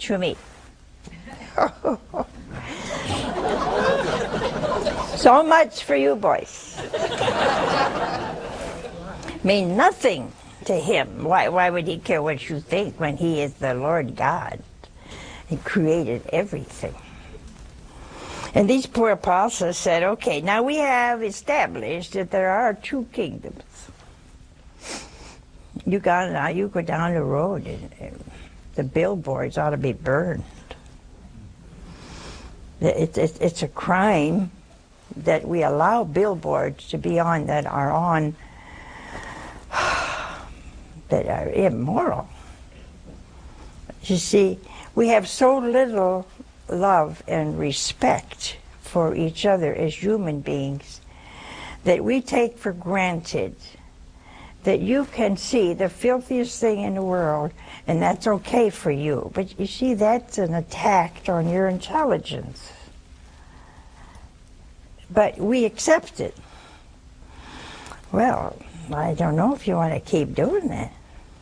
to me. So much for you boys. Mean nothing to him. Why would he care what you think when he is the Lord God? He created everything. And these poor apostles said, okay, now we have established that there are two kingdoms. You go down the road and the billboards ought to be burned. It's a crime that we allow billboards to be on that are immoral. You see, we have so little love and respect for each other as human beings that we take for granted that you can see the filthiest thing in the world and that's okay for you. But you see, that's an attack on your intelligence. But we accept it. Well, I don't know if you want to keep doing that.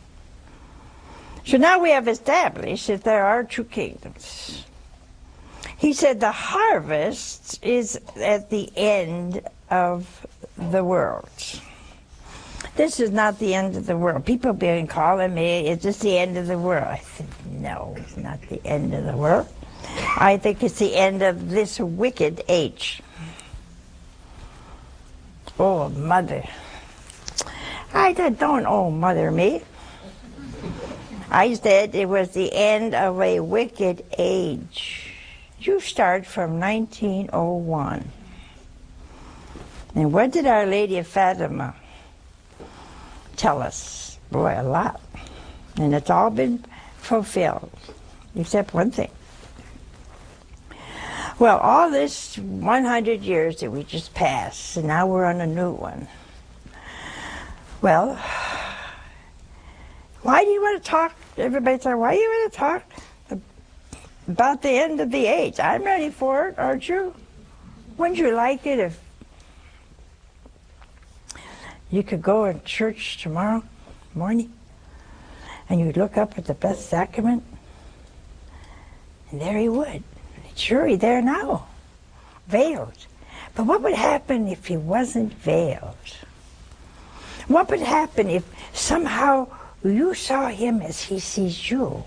So now we have established that there are two kingdoms. He said the harvest is at the end of the world. This is not the end of the world. People have been calling me, is this the end of the world? I said, no, it's not the end of the world. I think it's the end of this wicked age. Oh, mother. I said, don't oh, mother me. I said it was the end of a wicked age. You start from 1901. And what did Our Lady of Fatima tell us? Boy, a lot. And it's all been fulfilled, except one thing. Well, all this 100 years that we just passed, and now we're on a new one. Well, why do you want to talk? Everybody said, why do you want to talk about the end of the age? I'm ready for it, aren't you? Wouldn't you like it if you could go to church tomorrow morning and you'd look up at the Blessed Sacrament and there he would. Sure, he's there now, veiled. But what would happen if he wasn't veiled? What would happen if somehow you saw him as he sees you?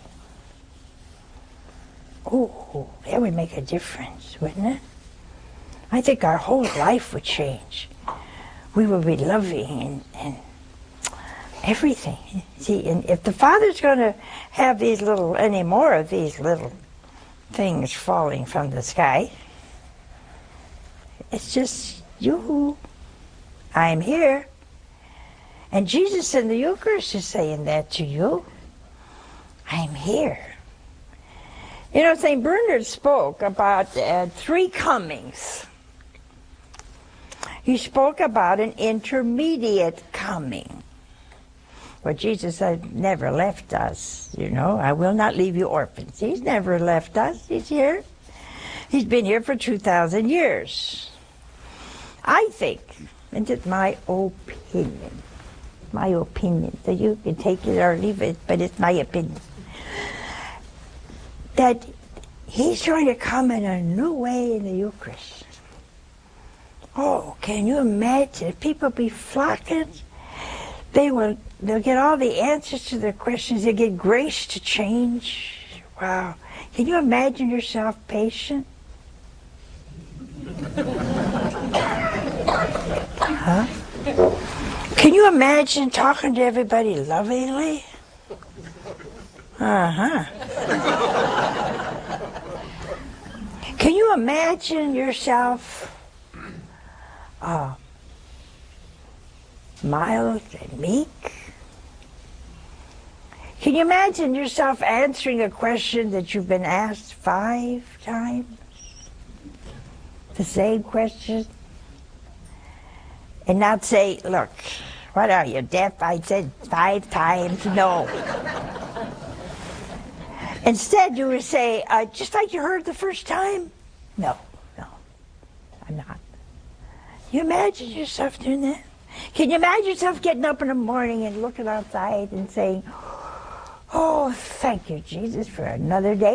Oh, that would make a difference, wouldn't it? I think our whole life would change. We would be loving and everything. See, and if the Father's going to have any more of these little things falling from the sky, it's just you. I'm here. And Jesus in the Eucharist is saying that to you. I'm here. You know, St. Bernard spoke about three comings. He spoke about an intermediate coming. Well, Jesus had never left us, you know. I will not leave you orphans. He's never left us. He's here. He's been here for 2,000 years. I think, and it's my opinion, so you can take it or leave it, but it's my opinion, that he's trying to come in a new way in the Eucharist. Oh, can you imagine if people be flocking? They'll get all the answers to their questions. They get grace to change. Wow. Can you imagine yourself patient? Huh? Can you imagine talking to everybody lovingly? Uh-huh. Can you imagine yourself mild and meek? Can you imagine yourself answering a question that you've been asked 5 times? The same question? And not say, look, what are you, deaf? I said 5 times, no. Instead, you would say, just like you heard the first time? No, I'm not. Can you imagine yourself doing that? Can you imagine yourself getting up in the morning and looking outside and saying, oh, thank you, Jesus, for another day?